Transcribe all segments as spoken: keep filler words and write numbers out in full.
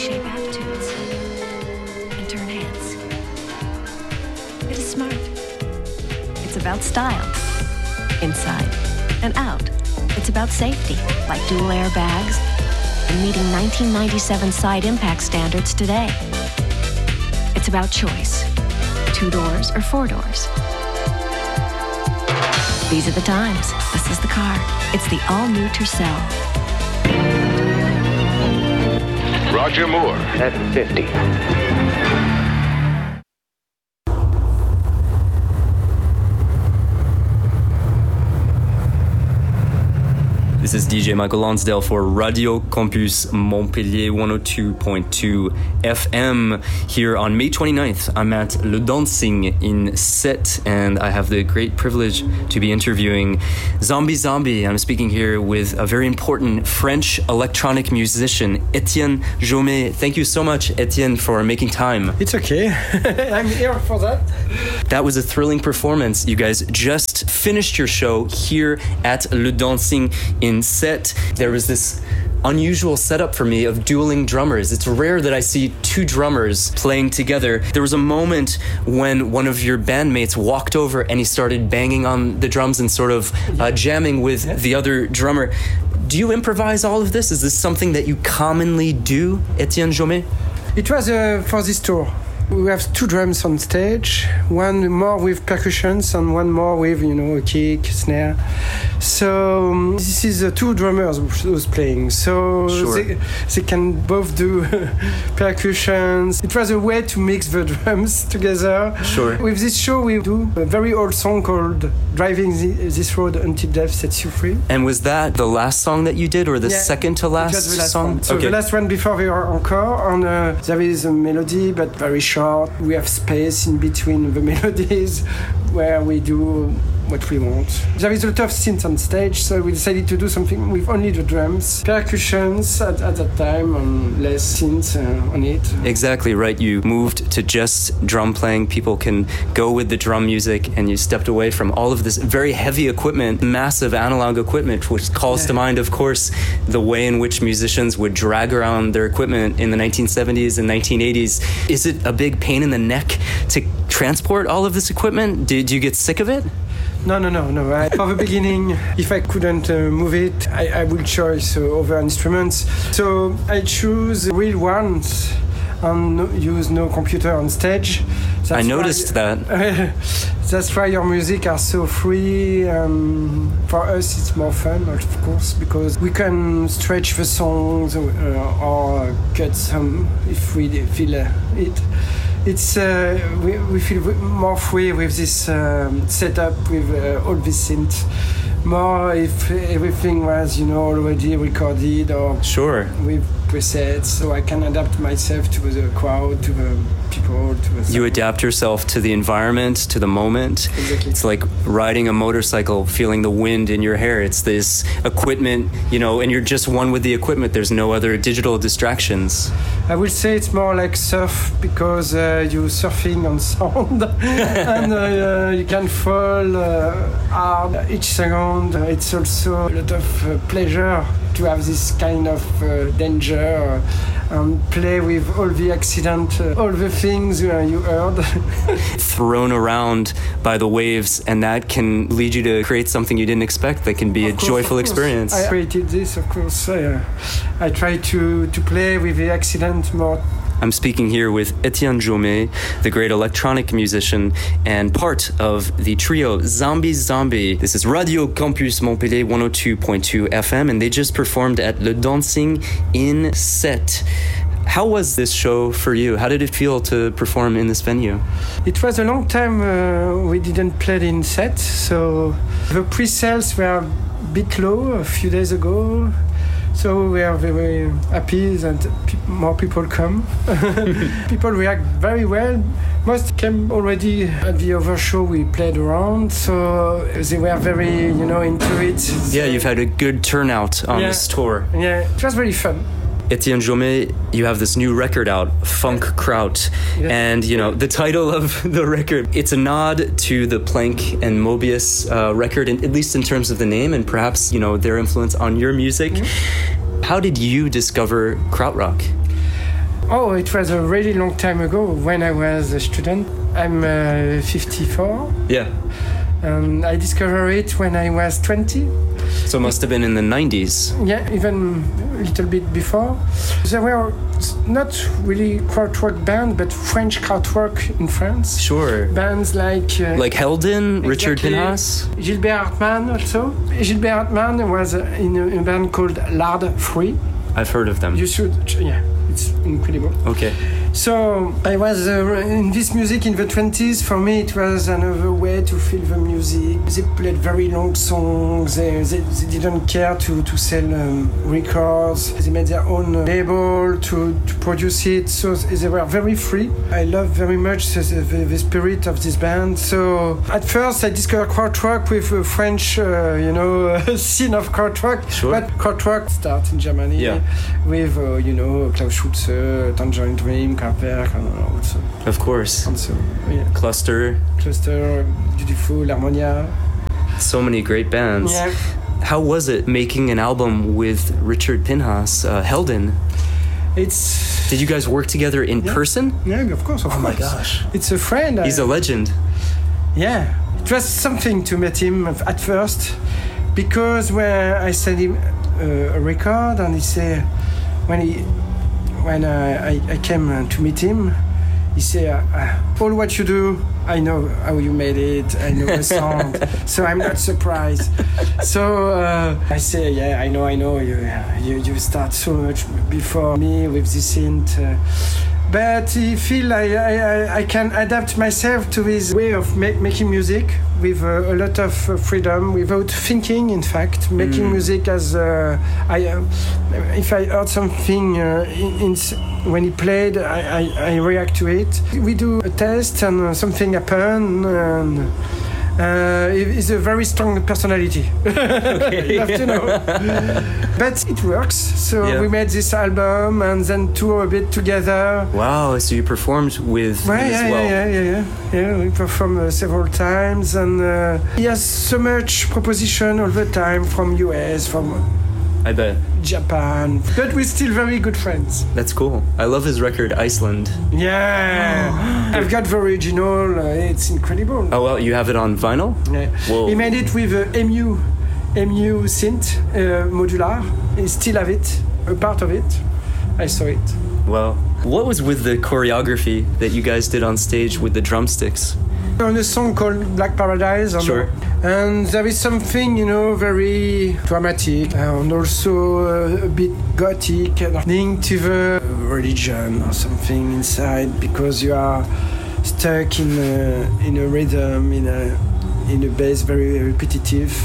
reshape attitudes and turn heads. It is smart. It's about style, inside and out. It's about safety, like dual airbags, and meeting nineteen ninety-seven side impact standards today. It's about choice, two doors or four doors. These are the times. This is the car. It's the all-new Tercel. Roger Moore. At fifty. This is D J Michael Lonsdale for Radio Campus Montpellier one oh two point two F M. Here on May twenty-ninth, I'm at Le Dancing in Sète, and I have the great privilege to be interviewing Zombie Zombie. I'm speaking here with a very important French electronic musician, Etienne Jaumet. Thank you so much, Etienne, for making time. It's okay. I'm here for that. That was a thrilling performance. You guys just finished your show here at Le Dancing in Sète. There was this unusual setup for me of dueling drummers. It's rare that I see two drummers playing together. There was a moment when one of your bandmates walked over and he started banging on the drums and sort of uh, jamming with yeah. the other drummer. Do you improvise all of this? Is this something that you commonly do, Etienne Jaumet? It was uh, for this tour. We have two drums on stage, one more with percussions and one more with, you know, a kick, snare. So um, this is uh, two drummers who's playing. So sure. they, they can both do percussions. It was a way to mix the drums together. Sure. With this show, we do a very old song called Driving This Road Until Death Sets You Free. And was that the last song that you did, or the yeah, second to last, it was the last song? One. So okay. the last one before the encore, and uh, there is a melody, but very short. We have space in between the melodies where we do what we want. There is a lot of synths on stage, so we decided to do something with only the drums, percussions at, at that time, and less synths uh, on it. Exactly right. You moved to just drum playing. People can go with the drum music, and you stepped away from all of this very heavy equipment, massive analog equipment, which calls yeah. to mind, of course, the way in which musicians would drag around their equipment in the nineteen seventies and nineteen eighties. Is it a big pain in the neck to transport all of this equipment? Did you get sick of it? No, no, no, no. I, for the beginning, if I couldn't uh, move it, I, I would choose uh, other instruments. So I choose real ones and no, use no computer on stage. That's I noticed why, that. Uh, that's why your music are so free. Um, for us, it's more fun, of course, because we can stretch the songs uh, or cut some if we feel uh, it. It's uh, we, we feel more free with this um, setup with uh, all this synth. More if everything was, you know, already recorded or sure with presets, so I can adapt myself to the crowd, to the people, to the. You adapt yourself to the environment, to the moment. Exactly. It's like riding a motorcycle, feeling the wind in your hair. It's this equipment, you know, and you're just one with the equipment. There's no other digital distractions. I would say it's more like surf because uh, you're surfing on sound and uh, you can fall uh, hard each second. It's also a lot of uh, pleasure to have this kind of uh, danger uh, and play with all the accident, uh, all the things uh, you heard. Thrown around by the waves, and that can lead you to create something you didn't expect that can be of a course, joyful experience. I created this, of course. Uh, I try to, to play with the accident more. I'm speaking here with Etienne Jaumet, the great electronic musician and part of the trio Zombie Zombie. This is Radio Campus Montpellier one oh two point two F M, and they just performed at Le Dancing in Sète. How was this show for you? How did it feel to perform in this venue? It was a long time uh, we didn't play in Sète, so the pre-sales were a bit low a few days ago. So we are very happy that pe- more people come. People react very well. Most came already at the other show we played around, so they were very, you know, into it. Yeah, you've had a good turnout on yeah. this tour. Yeah, it was really fun. Etienne Jaumet, you have this new record out, Funk Kraut. Yeah. And, you know, the title of the record, it's a nod to the Planck and Mobius uh, record, in, at least in terms of the name and perhaps, you know, their influence on your music. Mm-hmm. How did you discover krautrock? Oh, it was a really long time ago when I was a student. I'm uh, fifty-four. Yeah. And I discovered it when I was twenty. So it must have been in the nineties. Yeah, even a little bit before. There were not really krautrock band, but French krautrock in France. Sure. Bands like... Uh, like Helden, exactly. Richard Pinhas? Gilbert Hartmann also. Gilbert Hartmann was in a, a band called L'Ard Fruit. I've heard of them. You should, yeah, it's incredible. Okay. So I was uh, in this music in the twenties. For me, it was another way to feel the music. They played very long songs. They, they, they didn't care to, to sell um, records. They made their own label to, to produce it. So they were very free. I love very much the, the, the spirit of this band. So at first, I discovered krautrock with a French, uh, you know, scene of krautrock. Sure. But krautrock starts in Germany yeah. with, uh, you know, Klaus Schulze, Tangerine Dream, also. Of course. And so, yeah. Cluster. Cluster, Beautiful, Harmonia. So many great bands. Yeah. How was it making an album with Richard Pinhas, uh, Helden? It's. Did you guys work together in yeah. person? Yeah, of course. Of oh course. my gosh. It's a friend. He's I, a legend. Yeah. It was something to meet him at first because when I sent him uh, a record and he said, when he. When uh, I, I came uh, to meet him, he said, uh, all what you do, I know how you made it, I know the sound, so I'm not surprised. So uh, I say, yeah, I know, I know, you, you, you start so much before me with this synth. Uh, but he feel I, I, I can adapt myself to his way of make, making music with uh, a lot of uh, freedom, without thinking, in fact, making mm. music as uh, I, uh, if I heard something uh, in, in, when he played, I, I, I react to it. We do a test and uh, something happen, and uh, he's a very strong personality. Okay. You have to know. But it works. So yeah. we made this album and then tour a bit together. Wow! So you performed with well, him yeah, as well? Yeah, yeah, yeah, yeah. Yeah, we performed uh, several times, and uh, he has so much proposition all the time from U S, from I bet Japan. But we're still very good friends. That's cool. I love his record Iceland. Yeah, I've got the original. Uh, it's incredible. Oh well, you have it on vinyl? Yeah. Whoa. He made it with uh, M U. M U synth uh, modular. I still have it, a part of it. I saw it. Well, what was with the choreography that you guys did on stage with the drumsticks? On a song called Black Paradise. Sure. And there is something, you know, very dramatic and also uh, a bit gothic, linked to the religion or something inside, because you are stuck in a, in a rhythm, in a in a bass, very repetitive.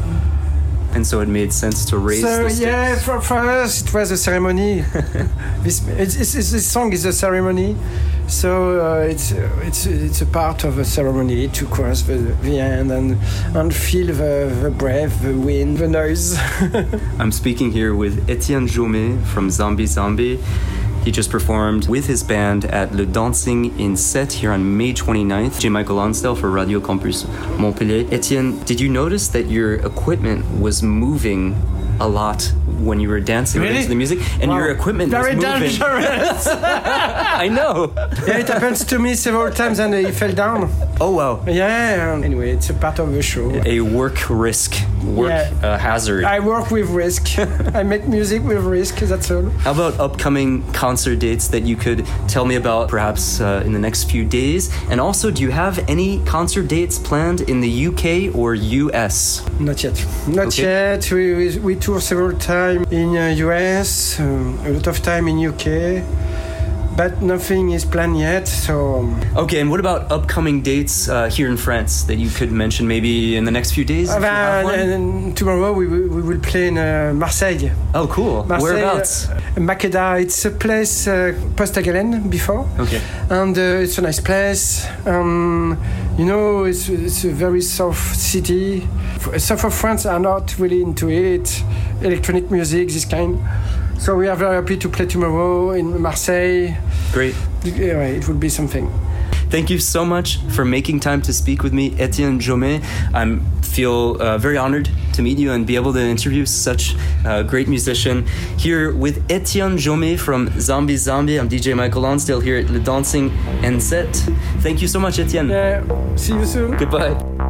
And so it made sense to raise so, the sticks. Yeah, for, for us it was a ceremony. this, it's, it's, it's, this song is a ceremony, so uh, it's it's it's a part of a ceremony to cross the, the end and and feel the, the breath, the wind, the noise. I'm speaking here with Etienne Jaumet from Zombie Zombie. He just performed with his band at Le Dancing in Sète here on May twenty-ninth. J. Michael Lonsdale for Radio Campus Montpellier. Etienne, did you notice that your equipment was moving a lot when you were dancing really? into the music? And wow. your equipment Very was moving. Very dangerous! I know! Yeah, it happens to me several times and he fell down. Oh, wow. Yeah, anyway, it's a part of the show. A work risk, work yeah. uh, hazard. I work with risk. I make music with risk, that's all. How about upcoming concert dates that you could tell me about perhaps uh, in the next few days? And also, do you have any concert dates planned in the U K or U S? Not yet. Not okay. yet. We, we, we tour several times in uh, U S, um, a lot of time in U K. But nothing is planned yet, so... Okay, and what about upcoming dates uh, here in France that you could mention maybe in the next few days? Uh, and tomorrow we will, we will play in uh, Marseille. Oh, cool. Marseille, whereabouts? Uh, Makeda. It's a place, uh, Post-Agalen before. Okay. And uh, it's a nice place. Um, you know, it's, it's a very soft city. South of France are not really into it. Electronic music, this kind. So we are very happy to play tomorrow in Marseille. Great. Yeah, it would be something. Thank you so much for making time to speak with me, Etienne Jaumet. I feel uh, very honored to meet you and be able to interview such a great musician. Here with Etienne Jaumet from Zombie Zombie. I'm D J Michael Lonsdale here at Le Dancing in Set. Thank you so much, Etienne. Yeah, see you soon. Goodbye.